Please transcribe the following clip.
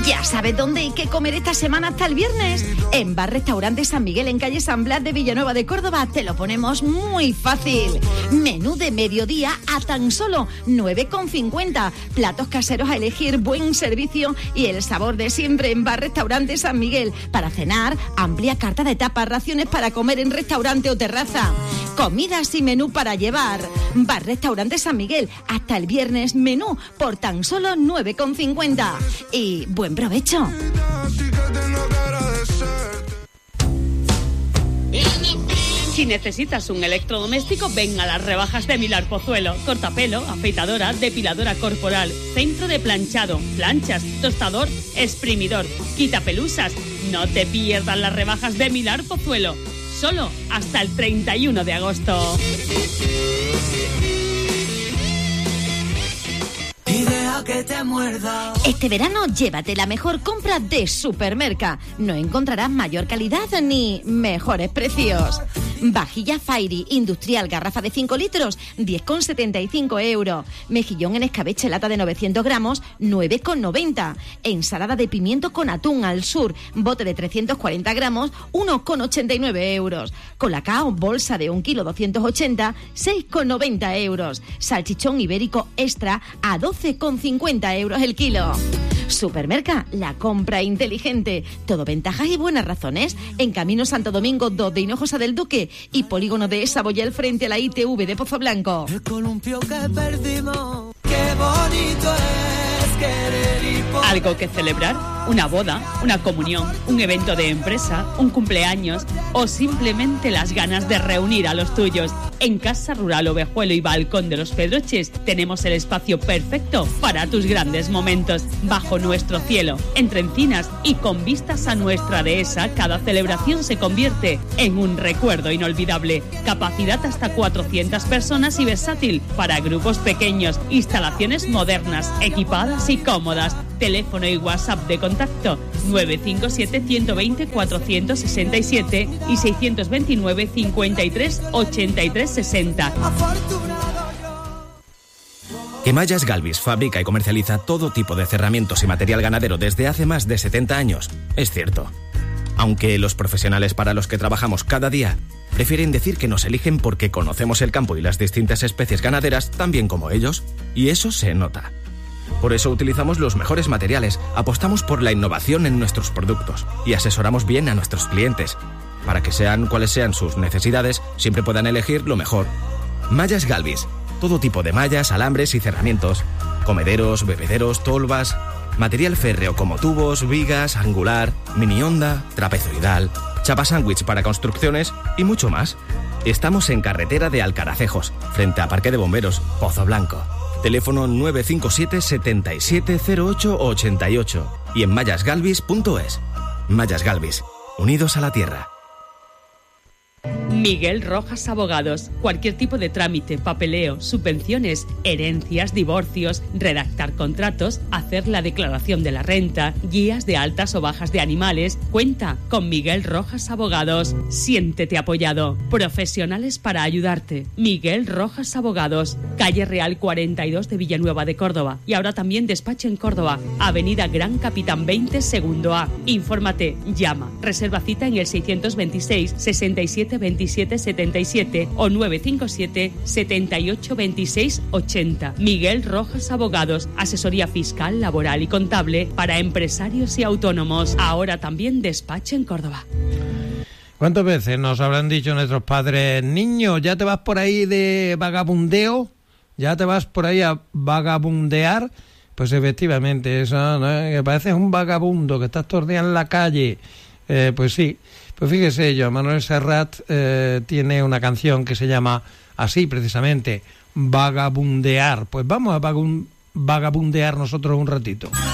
¿Ya sabes dónde y qué comer esta semana hasta el viernes? En Bar Restaurante San Miguel, en calle San Blas de Villanueva de Córdoba, te lo ponemos muy fácil. Menú de mediodía a tan solo 9,50. Platos caseros a elegir, buen servicio y el sabor de siempre en Bar Restaurante San Miguel. Para cenar, amplia carta de tapas, raciones para comer en restaurante o terraza. Comidas y menú para llevar. Bar Restaurante San Miguel, hasta el viernes menú por tan solo 9,50. Y buen provecho. Si necesitas un electrodoméstico, ven a las rebajas de Milar Pozuelo. Cortapelo, afeitadora, depiladora corporal, centro de planchado, planchas, tostador, exprimidor, quitapelusas. No te pierdas las rebajas de Milar Pozuelo. Solo hasta el 31 de agosto. Que te muerda. Este verano llévate la mejor compra de Supermerca. No encontrarás mayor calidad ni mejores precios. Vajilla Fairy industrial garrafa de 5 litros, 10,75 €. Mejillón en escabeche lata de 900 gramos, 9,90. Ensalada de pimiento con atún al sur, bote de 340 gramos, 1,89 €. Colacao bolsa de 1 kilo 280, 6,90 €. Salchichón ibérico extra a 12,50 € el kilo. Supermerca, la compra inteligente. Todo ventajas y buenas razones. En Camino Santo Domingo 2 de Hinojosa del Duque y Polígono de Saboyel frente a la ITV de Pozo Blanco. El columpio que perdimos, qué bonito es querer ir por... ¿Algo que celebrar? ¿Una boda? ¿Una comunión? ¿Un evento de empresa? ¿Un cumpleaños? ¿O simplemente las ganas de reunir a los tuyos? En Casa Rural Ovejuelo y Balcón de los Pedroches tenemos el espacio perfecto para tus grandes momentos. Bajo nuestro cielo, entre encinas y con vistas a nuestra dehesa, cada celebración se convierte en un recuerdo inolvidable. Capacidad hasta 400 personas y versátil para grupos pequeños. Instalaciones modernas, equipadas y cómodas. Teléfono y WhatsApp de contacto 957 120 467 y 629 53 83 60. Que Mallas Galvis fabrica y comercializa todo tipo de cerramientos y material ganadero desde hace más de 70 años, es cierto. Aunque los profesionales para los que trabajamos cada día prefieren decir que nos eligen porque conocemos el campo y las distintas especies ganaderas tan bien como ellos, y eso se nota. Por eso utilizamos los mejores materiales, apostamos por la innovación en nuestros productos y asesoramos bien a nuestros clientes. Para que sean cuales sean sus necesidades, siempre puedan elegir lo mejor. Mallas Galvis. Todo tipo de mallas, alambres y cerramientos. Comederos, bebederos, tolvas. Material férreo como tubos, vigas, angular, mini onda, trapezoidal, chapa sándwich para construcciones y mucho más. Estamos en carretera de Alcaracejos, frente a Parque de Bomberos, Pozo Blanco. Teléfono 957 7708 88 y en mallasgalvis.es. Mallas Galvis, unidos a la tierra. Miguel Rojas Abogados. Cualquier tipo de trámite, papeleo, subvenciones, herencias, divorcios, redactar contratos, hacer la declaración de la renta, guías de altas o bajas de animales. Cuenta con Miguel Rojas Abogados. Siéntete apoyado. Profesionales para ayudarte. Miguel Rojas Abogados. Calle Real 42 de Villanueva de Córdoba. Y ahora también despacho en Córdoba. Avenida Gran Capitán 20, segundo A. Infórmate, llama. Reserva cita en el 626 67 27 77 o 957 78 26 80. Miguel Rojas Abogados. Asesoría fiscal, laboral y contable para empresarios y autónomos. Ahora también despacho en Córdoba. ¿Cuántas veces nos habrán dicho nuestros padres: niño, ya te vas por ahí de vagabundeo? ¿Ya te vas por ahí a vagabundear? Pues efectivamente, eso, ¿no? Que pareces un vagabundo, que estás todo el día en la calle. Pues sí. Pues fíjese, Joan Manuel Serrat tiene una canción que se llama así precisamente, Vagabundear. Pues vamos a vagabundear nosotros un ratito.